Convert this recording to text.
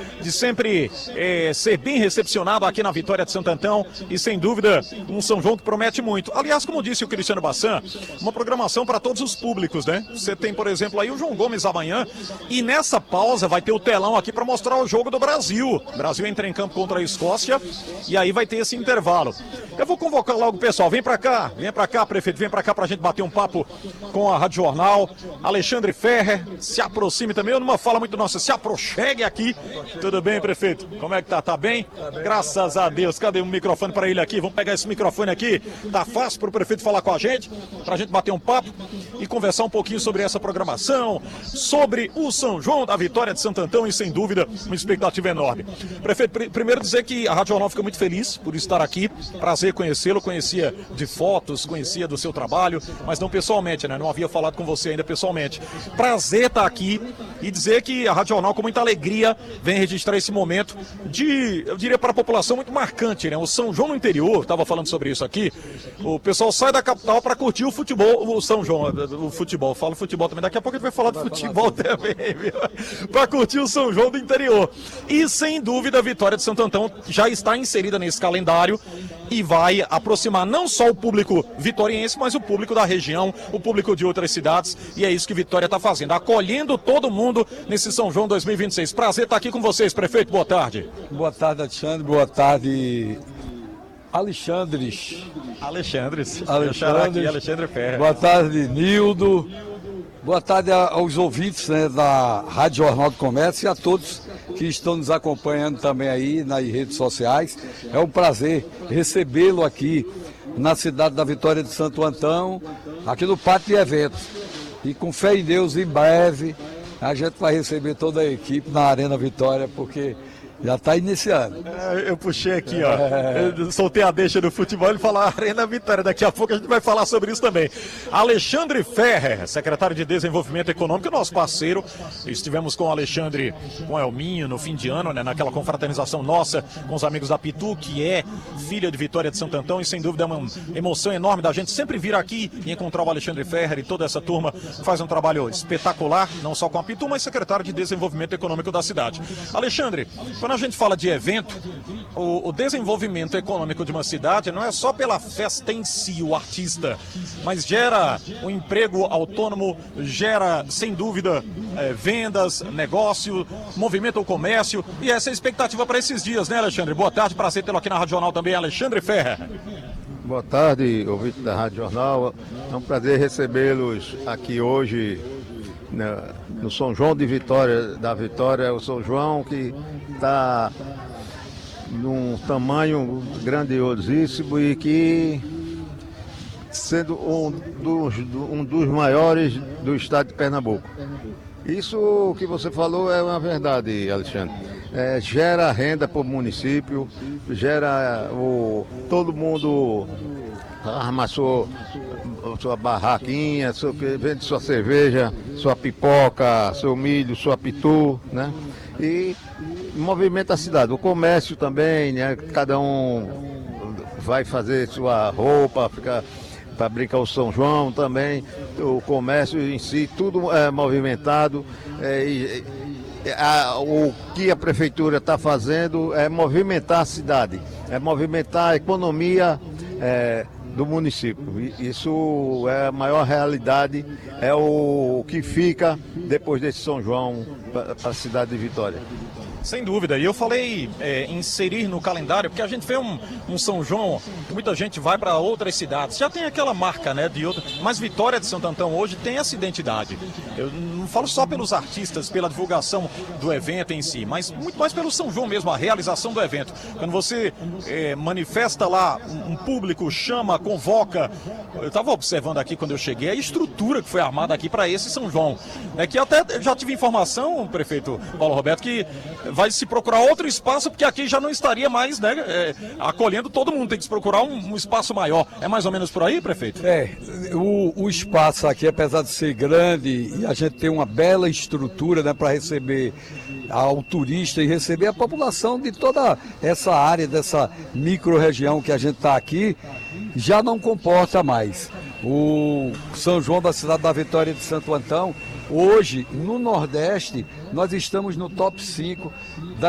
de sempre ser bem recepcionado aqui na Vitória de Santo Antão e, sem dúvida, um São João que promete muito. Aliás, como disse o Cristiano Bassan, uma programação para todos os públicos, né? Você tem, por exemplo, aí o João Gomes amanhã e nessa pausa vai ter o telão aqui para mostrar o jogo do Brasil. O Brasil entra em campo contra a Escócia e aí vai ter esse intervalo. Eu vou convocar logo o pessoal. Vem pra cá, prefeito, vem pra cá pra gente bater um papo com a Rádio Jornal. Alexandre Ferrer, se aproxime também, eu numa fala muito nossa, se aproxime aqui. Tudo bem, prefeito? Como é que tá? Tá bem? Graças a Deus. Cadê um microfone pra ele aqui? Vamos pegar esse microfone aqui. Tá fácil pro prefeito falar com a gente, pra gente bater um papo e conversar um pouquinho sobre essa programação, sobre o São João da Vitória de Santo Antão e, sem dúvida, uma expectativa enorme. Prefeito, primeiro dizer que a Rádio Jornal fica muito feliz por estar aqui. Prazer conhecê-lo, conhecia de fotos, conhecia do seu trabalho, mas não pessoalmente, né? Não havia falado com você ainda pessoalmente. Prazer estar aqui e dizer que a Rádio Jornal, com muita alegria, vem registrar esse momento de, eu diria, para a população muito marcante, né? O São João no interior, estava falando sobre isso aqui, o pessoal sai da capital para curtir o futebol, o São João, o futebol, falo futebol também, daqui a pouco a gente vai falar de futebol também, viu? Para curtir o São João do interior. E, sem dúvida, a Vitória de Santo Antão já está inserida nesse calendário e vai aproximar não só o público vitoriense, mas o público da região, o público de outras cidades, e é isso que Vitória está fazendo, acolhendo todo mundo nesse São João 2026. Prazer estar aqui com vocês, prefeito, boa tarde. Boa tarde, Alexandre, boa tarde, Alexandre Ferrer. Boa tarde, Nildo. Boa tarde aos ouvintes, né, da Rádio Jornal do Comércio e a todos que estão nos acompanhando também aí nas redes sociais. É um prazer recebê-lo aqui na cidade da Vitória de Santo Antão, aqui no Pátio de Eventos. E com fé em Deus, em breve, a gente vai receber toda a equipe na Arena Vitória, porque já está iniciando. Eu puxei aqui, ó. Eu soltei a deixa do futebol, ele falou Arena Vitória. Daqui a pouco a gente vai falar sobre isso também. Alexandre Ferrer, secretário de Desenvolvimento Econômico, nosso parceiro. Estivemos com o Alexandre, com o Elminho, no fim de ano, né, naquela confraternização nossa com os amigos da Pitu, que é filha de Vitória de Santo Antão, e sem dúvida é uma emoção enorme da gente sempre vir aqui e encontrar o Alexandre Ferrer e toda essa turma. Faz um trabalho espetacular, não só com a Pitu, mas secretário de Desenvolvimento Econômico da cidade. Alexandre, quando a gente fala de evento, o desenvolvimento econômico de uma cidade não é só pela festa em si, o artista, mas gera um emprego autônomo, gera, sem dúvida, vendas, negócio, movimenta o comércio, e essa é a expectativa para esses dias, né, Alexandre? Boa tarde, prazer tê-lo aqui na Rádio Jornal também, Alexandre Ferrer. Boa tarde, ouvinte da Rádio Jornal. É um prazer recebê-los aqui hoje no São João de Vitória, da Vitória, o São João que está num tamanho grandiosíssimo e que sendo um dos maiores do estado de Pernambuco. Isso que você falou é uma verdade, Alexandre. Gera renda para o município, todo mundo arma sua barraquinha, vende sua cerveja, sua pipoca, seu milho, sua pitu, né? E movimenta a cidade. O comércio também, né? Cada um vai fazer sua roupa, fabrica o São João também, o comércio em si, tudo é movimentado. O que a prefeitura está fazendo é movimentar a cidade, é movimentar a economia do município. Isso é a maior realidade, é o que fica depois desse São João para a cidade de Vitória. Sem dúvida, e eu falei inserir no calendário, porque a gente vê um São João, muita gente vai para outras cidades, já tem aquela marca, né, de outra, mas Vitória de Santo Antão hoje tem essa identidade. Eu não falo só pelos artistas, pela divulgação do evento em si, mas muito mais pelo São João mesmo, a realização do evento. Quando você manifesta lá, um público chama, convoca, eu estava observando aqui quando eu cheguei, a estrutura que foi armada aqui para esse São João, que até já tive informação, prefeito Paulo Roberto, que vai se procurar outro espaço, porque aqui já não estaria mais, né, acolhendo todo mundo, tem que se procurar um espaço maior. É mais ou menos por aí, prefeito? O espaço aqui, apesar de ser grande, e a gente tem uma bela estrutura, né, para receber ao turista e receber a população de toda essa área, dessa micro-região que a gente está aqui, já não comporta mais. O São João da cidade da Vitória de Santo Antão, hoje, no Nordeste, nós estamos no top 5 da